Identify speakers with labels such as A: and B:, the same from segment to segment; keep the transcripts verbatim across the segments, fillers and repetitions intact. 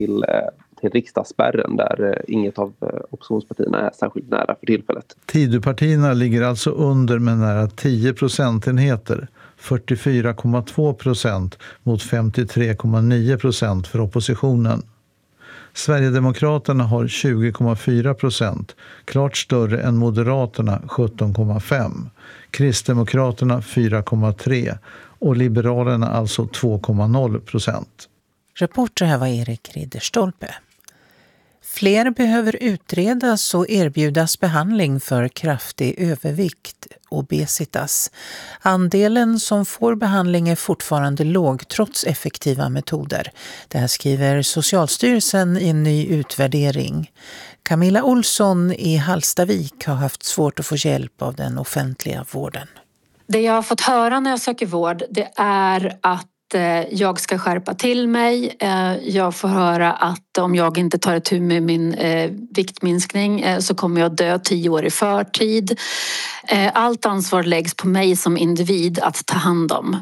A: till, till riksdagsspärren där inget av oppositionspartierna är särskilt nära för tillfället.
B: Tidöpartierna ligger alltså under med nära tio procentenheter, fyrtiofyra komma två procent mot femtiotre komma nio procent för oppositionen. Sverigedemokraterna har tjugo komma fyra procent, klart större än Moderaterna sjutton komma fem, Kristdemokraterna fyra komma tre och Liberalerna alltså två komma noll procent.
C: Reporter här var Erik Ridderstolpe. Fler behöver utredas och erbjudas behandling för kraftig övervikt, obesitas. Andelen som får behandling är fortfarande låg trots effektiva metoder. Det här skriver Socialstyrelsen i en ny utvärdering. Camilla Olsson i Hallstavik har haft svårt att få hjälp av den offentliga vården.
D: Det jag har fått höra när jag söker vård, det är att jag ska skärpa till mig. Jag får höra att om jag inte tar itu med min viktminskning så kommer jag dö tio år i förtid. Allt ansvar läggs på mig som individ att ta hand om.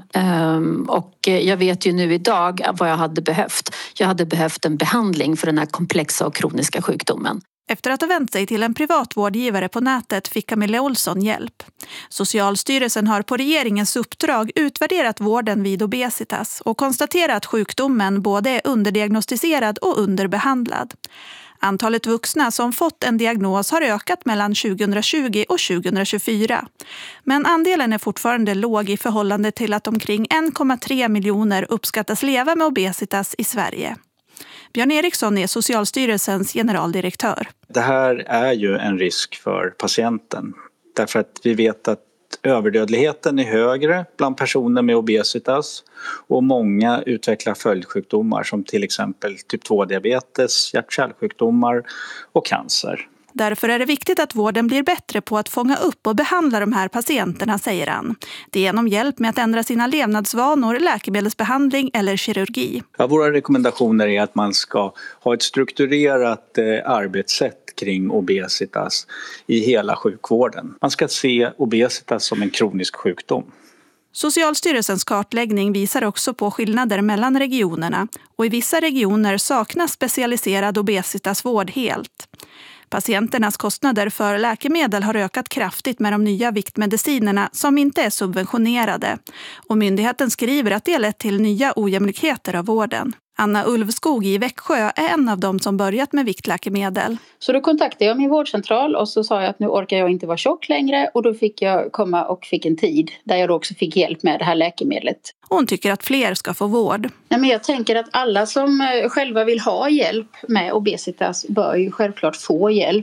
D: Och jag vet ju nu idag vad jag hade behövt. Jag hade behövt en behandling för den här komplexa och kroniska sjukdomen.
E: Efter att ha vänt sig till en privat vårdgivare på nätet fick Camilla Olsson hjälp. Socialstyrelsen har på regeringens uppdrag utvärderat vården vid obesitas och konstaterat att sjukdomen både är underdiagnostiserad och underbehandlad. Antalet vuxna som fått en diagnos har ökat mellan tjugohundratjugo och tjugohundratjugofyra. Men andelen är fortfarande låg i förhållande till att omkring en komma tre miljoner uppskattas leva med obesitas i Sverige. Björn Eriksson är Socialstyrelsens generaldirektör.
F: Det här är ju en risk för patienten. Därför att vi vet att överdödligheten är högre bland personer med obesitas. Och många utvecklar följdsjukdomar som till exempel typ två-diabetes, hjärt-kärlsjukdomar och cancer.
E: Därför är det viktigt att vården blir bättre på att fånga upp och behandla de här patienterna, säger han. Det är genom hjälp med att ändra sina levnadsvanor, läkemedelsbehandling eller kirurgi.
F: Ja, våra rekommendationer är att man ska ha ett strukturerat eh, arbetssätt kring obesitas i hela sjukvården. Man ska se obesitas som en kronisk sjukdom.
E: Socialstyrelsens kartläggning visar också på skillnader mellan regionerna och i vissa regioner saknas specialiserad obesitasvård helt. Patienternas kostnader för läkemedel har ökat kraftigt med de nya viktmedicinerna som inte är subventionerade. Och myndigheten skriver att det lett till nya ojämlikheter av vården. Anna Ulvskog i Växjö är en av dem som börjat med viktläkemedel.
G: Så då kontaktade jag min vårdcentral och så sa jag att nu orkar jag inte vara tjock längre. Och då fick jag komma och fick en tid där jag då också fick hjälp med det här läkemedlet.
E: Hon tycker att fler ska få vård.
G: Nej, men jag tänker att alla som själva vill ha hjälp med obesitas bör ju självklart få hjälp.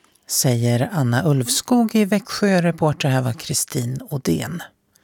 C: Säger Anna Ulvskog i Växjö. Reporter här var Kristin Odén.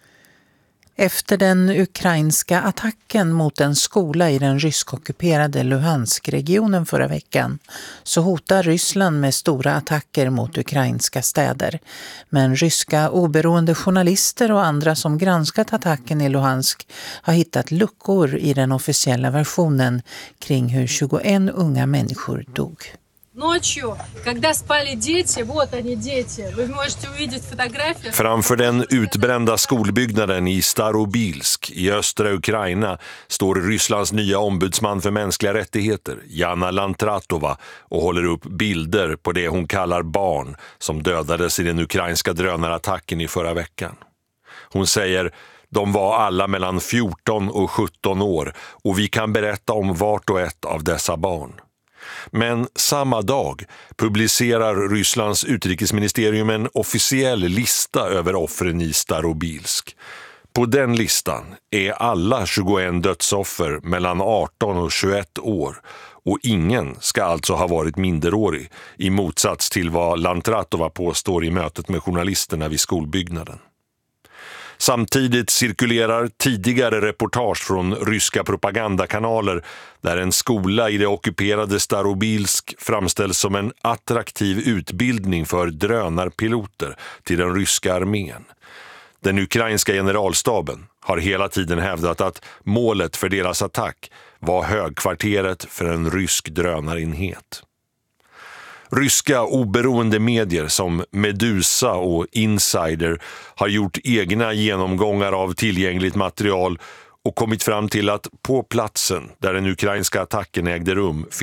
C: Efter den ukrainska attacken mot en skola i den ryskockuperade Luhansk-regionen förra veckan så hotar Ryssland med stora attacker mot ukrainska städer. Men ryska oberoende journalister och andra som granskat attacken i Luhansk har hittat luckor i den officiella versionen kring hur tjugoen unga människor dog.
H: Ночью, когда спали дети, вот они дети. Вы можете увидеть фотографии.
I: Framför den utbrända skolbyggnaden i Starobilsk i östra Ukraina står Rysslands nya ombudsman för mänskliga rättigheter, Jana Lantratova, och håller upp bilder på det hon kallar barn som dödades i den ukrainska drönarattacken i förra veckan. Hon säger: de var alla mellan fjorton och sjutton år och vi kan berätta om vart och ett av dessa barn. Men samma dag publicerar Rysslands utrikesministerium en officiell lista över offren i Starobilsk. På den listan är alla tjugoen dödsoffer mellan arton och tjugoett år och ingen ska alltså ha varit minderårig, i motsats till vad Lantratova påstår i mötet med journalisterna vid skolbyggnaden. Samtidigt cirkulerar tidigare reportage från ryska propagandakanaler där en skola i det ockuperade Starobilsk framställs som en attraktiv utbildning för drönarpiloter till den ryska armén. Den ukrainska generalstaben har hela tiden hävdat att målet för deras attack var högkvarteret för en rysk drönarenhet. Ryska oberoende medier som Medusa och Insider har gjort egna genomgångar av tillgängligt material och kommit fram till att på platsen där den ukrainska attacken ägde rum